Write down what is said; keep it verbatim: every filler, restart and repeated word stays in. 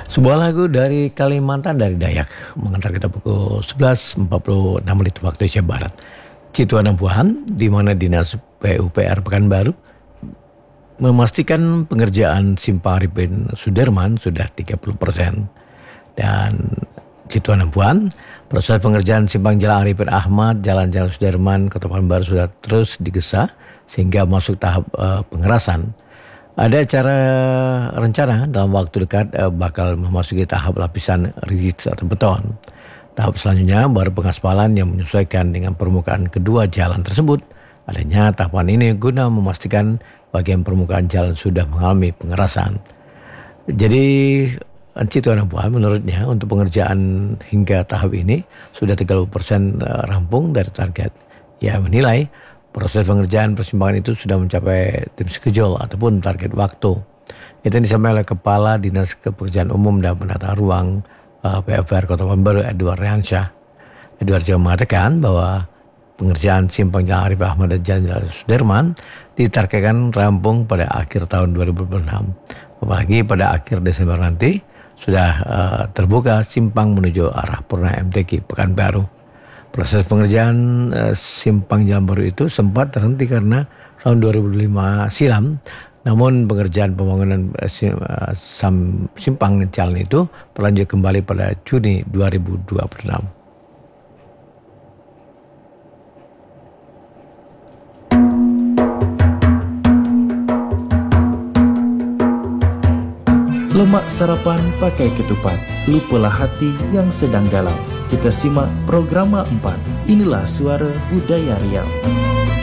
Sebuah lagu dari Kalimantan dari Dayak mengantar kita pukul sebelas empat puluh enam menit waktu Indonesia Barat. Cituan Buhan, di mana Dinas P U P R Pekanbaru memastikan pengerjaan Simpang Arifin Sudirman sudah tiga puluh persen. Dan Cituan Buhan, proses pengerjaan Simpang Jalan Arifin Ahmad, Jalan-Jalan Sudirman, Kota Pekanbaru sudah terus digesa sehingga masuk tahap uh, pengerasan. Ada acara rencana dalam waktu dekat uh, bakal memasuki tahap lapisan rigid atau beton. Tahap selanjutnya baru pengaspalan yang menyesuaikan dengan permukaan kedua jalan tersebut. Adanya tahapan ini guna memastikan bagian permukaan jalan sudah mengalami pengerasan. Jadi Cituan Buhan menurutnya untuk pengerjaan hingga tahap ini sudah tiga puluh persen rampung dari target. Ia menilai proses pengerjaan persimpangan itu sudah mencapai tim schedule ataupun target waktu. Itu disampaikan oleh Kepala Dinas Pekerjaan Umum dan Penata Ruang uh, P U P R Kota Pekanbaru Edward Rehansyah. Edward juga mengatakan bahwa pengerjaan Simpang Jalan Arifin Ahmad dan Jalan-Jalan Sudirman ditargetkan rampung pada akhir tahun dua ribu dua puluh enam. Apalagi pada akhir Desember nanti sudah uh, terbuka simpang menuju arah Purna M T Q Pekanbaru. Proses pengerjaan uh, simpang jalan baru itu sempat terhenti karena tahun dua ribu lima silam. Namun pengerjaan pembangunan uh, sim, simpang jalan itu berlanjut kembali pada Juni dua ribu dua puluh enam. Lemak sarapan pakai ketupat, lupalah hati yang sedang galau. Kita simak Programa empat. Inilah Suara Budaya Riau.